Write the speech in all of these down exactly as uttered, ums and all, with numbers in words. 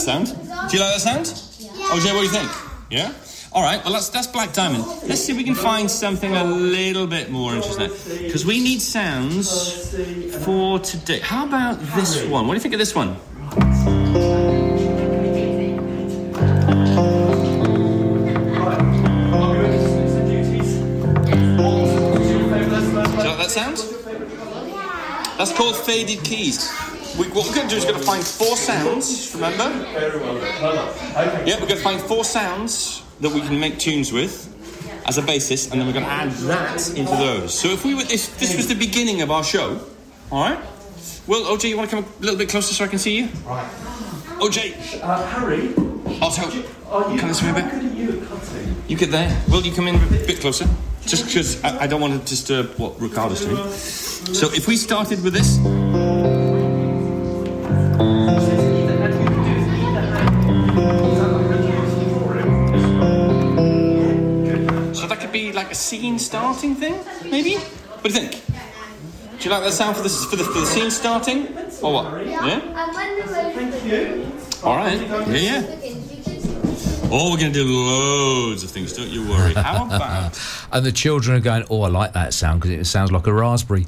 sound. Do you like that sound? Yeah. O J, what do you think? Yeah? All right, well, that's, that's Black Diamond. Let's see if we can find something a little bit more interesting. Because we need sounds for today. How about this one? What do you think of this one? That sound? That's called faded keys. We, what we're going to do is we're going to find four sounds, remember? Yeah, we're going to find four sounds that we can make tunes with as a basis, and then we're going to add that into those. So if we were, if this was the beginning of our show, all right? Well, O J, you want to come a little bit closer so I can see you? Right. O J. Uh, Harry. I'll tell you. Are you, come this way a bit. How good are you at cutting? You get there. Will you come in a bit closer? Just because I, I don't want to disturb what Ricardo's doing. So if we started with this... So that could be like a scene starting thing, maybe? What do you think? Do you like that sound for the, for the, for the scene starting? Or what? Yeah? Thank you. All right. Yeah, yeah. Oh, we're going to do loads of things, don't you worry. How about... And the children are going, oh, I like that sound because it sounds like a raspberry.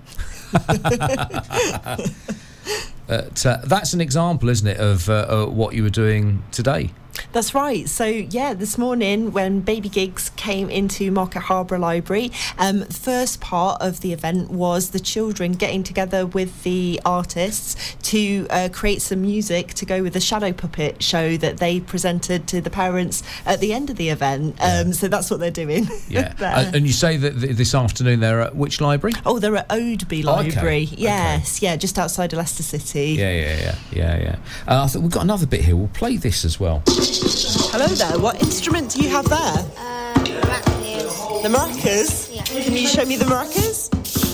But, uh, that's an example, isn't it, of uh, uh, what you were doing today? That's right. So, yeah, this morning when Baby Gigs came into Market Harborough Library, um, the first part of the event was the children getting together with the artists to uh, create some music to go with the shadow puppet show that they presented to the parents at the end of the event. Um, yeah. So that's what they're doing. Yeah. uh, and you say that th- this afternoon they're at which library? Oh, they're at Oadby Library. Okay. Yes, okay. yeah, just outside of Leicester City. Yeah, yeah, yeah, yeah, yeah. Uh, I think we've got another bit here. We'll play this as well. Hello there. What instrument do you have there? Uh, maracas. The maracas? Yeah. Can you show me the maracas?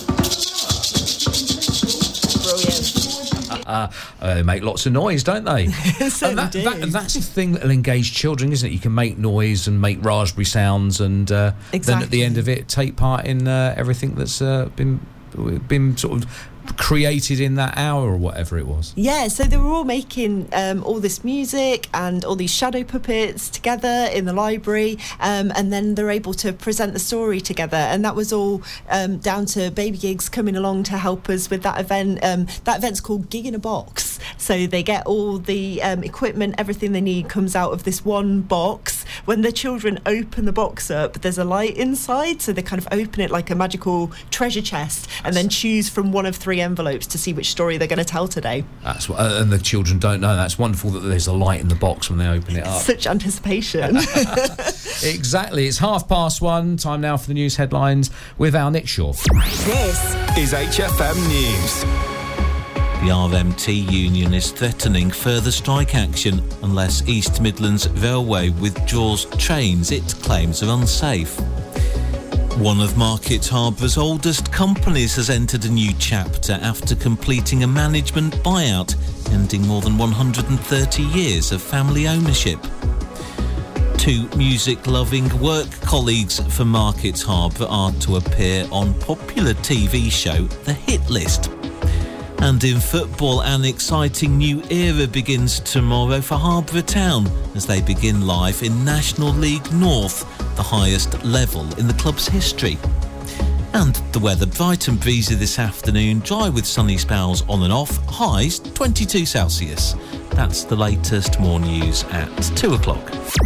Brilliant. Uh, uh, they make lots of noise, don't they? So and that, do. that, that's a thing that'll engage children, isn't it? You can make noise and make raspberry sounds, and uh, exactly. then at the end of it, take part in uh, everything that's uh, been been sort of created in that hour or whatever it was. Yeah, so they were all making um, all this music and all these shadow puppets together in the library, um, and then they're able to present the story together, and that was all um, down to Baby Gigs coming along to help us with that event. Um, that event's called Gig in a Box, so they get all the um, equipment, everything they need comes out of this one box. When the children open the box up, there's a light inside, so they kind of open it like a magical treasure chest and then choose from one of three envelopes to see which story they're going to tell today. That's what, uh, and the children don't know. That's wonderful that there's a light in the box when they open it up. Such anticipation. Exactly. It's half past one. Time now for the news headlines with our Nick Shaw. This is H F M News. The R M T union is threatening further strike action unless East Midlands Railway withdraws trains it claims are unsafe. One of Market Harbour's oldest companies has entered a new chapter after completing a management buyout, ending more than one hundred thirty years of family ownership. Two music-loving work colleagues from Market Harbour are to appear on popular T V show The Hit List. And in football, an exciting new era begins tomorrow for Harborough Town as they begin live in National League North, the highest level in the club's history. And the weather, bright and breezy this afternoon, dry with sunny spells on and off, highs twenty-two Celsius. That's the latest. More news at two o'clock.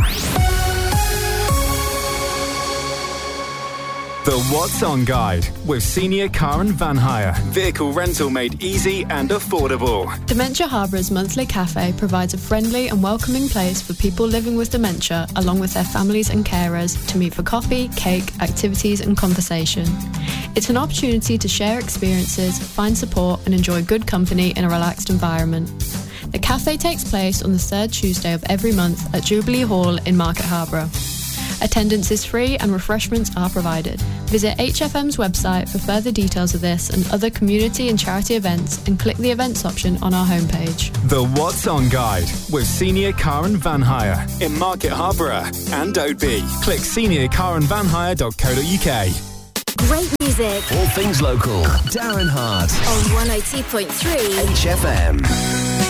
The What's On Guide with Senior Car and Van Hire. Vehicle rental made easy and affordable. Dementia Harbour's monthly cafe provides a friendly and welcoming place for people living with dementia, along with their families and carers, to meet for coffee, cake, activities and conversation. It's an opportunity to share experiences, find support and enjoy good company in a relaxed environment. The cafe takes place on the third Tuesday of every month at Jubilee Hall in Market Harborough. Attendance is free and refreshments are provided. Visit H F M's website for further details of this and other community and charity events and click the events option on our homepage. The What's On Guide with Senior Car and Van Hire in Market Harborough and Oadby. Click senior car and van hire dot co dot uk. Great music. All things local. Darren Hart. On one oh two point three H F M.